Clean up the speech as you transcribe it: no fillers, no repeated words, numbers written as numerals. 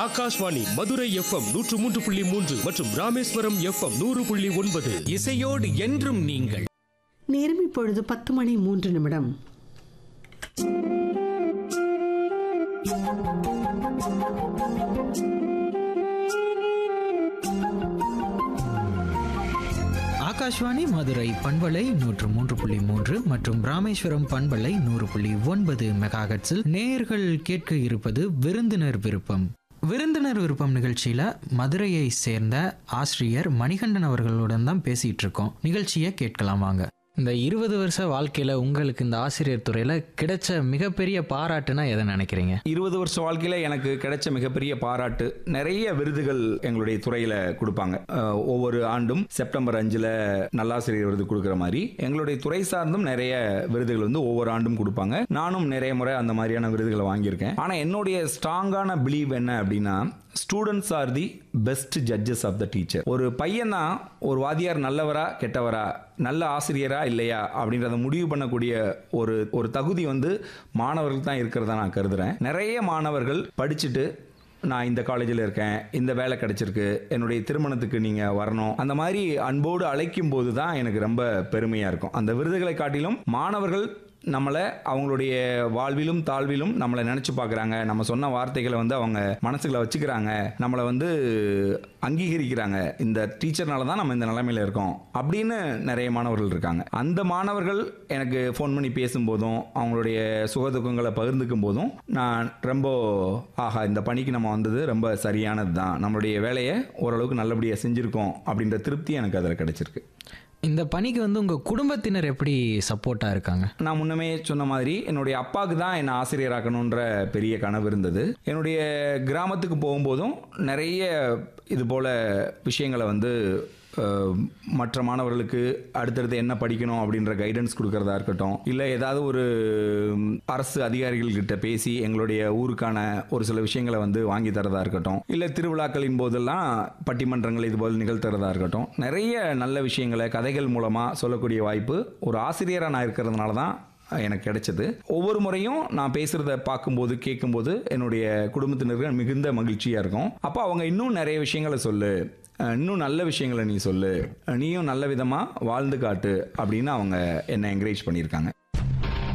Akashvani Madurai FM 103.3 மற்றும் Rameswaram FM 100.9. இசையோடு என்றும் நீங்கள். நேரம் இப்பொழுது 10:03. ஆகாஷ்வாணி மதுரை பண்பலை 103.3 மற்றும் ராமேஸ்வரம் பண்பலை 100.9 மெகாஹெர்ட்ஸில் நேயர்கள் கேட்க இருப்பது விருந்தினர் விருப்பம். விருந்தினர் விருப்பம் நிகழ்ச்சியில மதுரையை சேர்ந்த ஆசிரியர் மணிகண்டன் அவர்களுடன் தான் பேசிட்டு இருக்கோம். நிகழ்ச்சியை கேட்கலாம் வாங்க. இந்த 20 வருஷ வாழ்க்கையில உங்களுக்கு இந்த ஆசிரியர் துறையில கிடைச்ச மிகப்பெரிய பாராட்டுனா எதை நினைக்கிறீங்க? 20 வருஷ வாழ்க்கையில எனக்கு கிடைச்ச மிகப்பெரிய பாராட்டு, நிறைய விருதுகள் எங்களுடைய துறையில கொடுப்பாங்க. ஒவ்வொரு ஆண்டும் செப்டம்பர் 5 நல்லாசிரியர் விருது கொடுக்குற மாதிரி எங்களுடைய துறை சார்ந்தும் நிறைய விருதுகள் வந்து ஒவ்வொரு ஆண்டும் கொடுப்பாங்க. நானும் நிறைய முறை அந்த மாதிரியான விருதுகளை வாங்கியிருக்கேன். ஆனா என்னுடைய ஸ்ட்ராங்கான பிலீவ் என்ன அப்படின்னா, students are the best judges of the teacher. ஒரு பையன் தான் ஒரு வாத்தியார் நல்லவரா கெட்டவரா, நல்ல ஆசிரியரா இல்லையா அப்படின்றத முடிவு பண்ணக்கூடிய ஒரு தகுதி வந்து மாணவர்கள் தான் இருக்கிறதா நான் கருதுறேன். நிறைய மாணவர்கள் படிச்சுட்டு நான் இந்த காலேஜில் இருக்கேன், இந்த வேலை கிடைச்சிருக்கு, என்னுடைய திருமணத்துக்கு நீங்கள் வரணும், அந்த மாதிரி அன்போடு அழைக்கும் போது தான் எனக்கு ரொம்ப பெருமையாக இருக்கும். அந்த விருதுகளை காட்டிலும் மாணவர்கள் நம்மளை அவங்களுடைய வாழ்விலும் தாழ்விலும் நம்மளை நினைச்சு பார்க்குறாங்க, நம்ம சொன்ன வார்த்தைகளை வந்து அவங்க மனசுகளை வச்சுக்கிறாங்க, நம்மளை வந்து அங்கீகரிக்கிறாங்க, இந்த டீச்சர்னால தான் நம்ம இந்த நிலைமையில இருக்கோம் அப்படின்னு நிறைய மாணவர்கள் இருக்காங்க. அந்த மாணவர்கள் எனக்கு ஃபோன் பண்ணி பேசும்போதும் அவங்களுடைய சுகதுக்கங்களை பகிர்ந்துக்கும் போதும் நான் ரொம்ப ஆஹா, இந்த பணிக்கு நம்ம வந்தது ரொம்ப சரியானது தான், நம்மளுடைய வேலையை ஓரளவுக்கு நல்லபடியாக செஞ்சுருக்கோம் அப்படின்ற திருப்தி எனக்கு அதில் கிடைச்சிருக்கு. இந்த பணிக்கு வந்து உங்க குடும்பத்தினர் எப்படி சப்போர்ட்டா இருக்காங்க? நான் முன்னமே சொன்ன மாதிரி என்னுடைய அப்பாவுக்கு தான் என்னை ஆசிரியராக்கணுன்ற பெரிய கனவு இருந்தது. என்னுடைய கிராமத்துக்கு போகும்போதும் நிறைய இது போல விஷயங்களை வந்து மற்ற மாணவர்களுக்கு அடுத்தடுத்து என்ன படிக்கணும் அப்படின்ற கைடன்ஸ் கொடுக்கறதா இருக்கட்டும், இல்லை ஏதாவது ஒரு அரசு அதிகாரிகள்கிட்ட பேசி எங்களுடைய ஊருக்கான ஒரு சில விஷயங்களை வந்து வாங்கி தரதா இருக்கட்டும், இல்லை திருவிழாக்களின் போதெல்லாம் பட்டிமன்றங்கள் இது போல் நிகழ்த்துறதா இருக்கட்டும், நிறைய நல்ல விஷயங்களை கதைகள் மூலமாக சொல்லக்கூடிய வாய்ப்பு ஒரு ஆசிரியராக நான் இருக்கிறதுனால தான் எனக்கு கிடைச்சது. ஒவ்வொரு முறையும் நான் பேசுறத பார்க்கும்போது கேட்கும்போது என்னுடைய குடும்பத்தினருக்கு மிகுந்த மகிழ்ச்சியாக இருக்கும். அப்போ அவங்க இன்னும் நிறைய விஷயங்களை சொல்லு, இன்னும் நல்ல விஷயங்களை நீ சொல்லு, நீயும் நல்ல விதமாக வாழ்ந்து காட்டு அப்படின்னு அவங்க என்னை என்கரேஜ் பண்ணியிருக்காங்க.